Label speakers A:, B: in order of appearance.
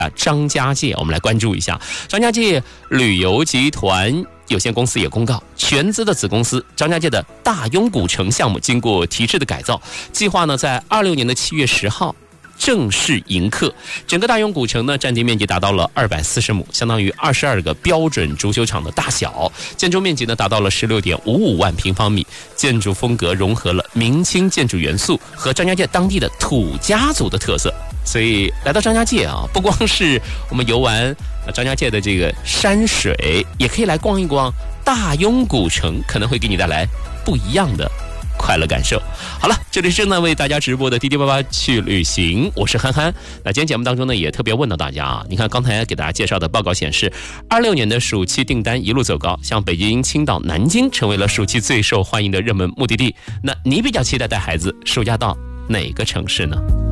A: 张家界，我们来关注一下张家界旅游集团有限公司也公告，全资的子公司张家界的大庸古城项目经过提质的改造，计划呢在26年的7月10号正式迎客。整个大庸古城呢，占地面积达到了240亩，相当于22个标准足球场的大小。建筑面积呢，达到了16.55万平方米。建筑风格融合了明清建筑元素和张家界当地的土家族的特色。所以来到张家界啊，不光是我们游玩张家界的这个山水，也可以来逛一逛大庸古城，可能会给你带来不一样的快乐感受。好了，这里是正在为大家直播的滴滴爸去旅行，我是憨憨。那今天节目当中呢，也特别问到大家啊，你看刚才给大家介绍的报告显示，26年的暑期订单一路走高，像北京、青岛、南京成为了暑期最受欢迎的热门目的地。那你比较期待带孩子暑假到哪个城市呢？